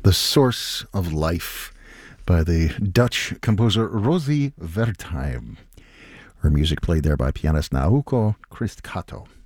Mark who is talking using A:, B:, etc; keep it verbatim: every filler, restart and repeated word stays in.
A: The Source of Life by the Dutch composer Rosie Wertheim. Her music played there by pianist Naoko Christkato.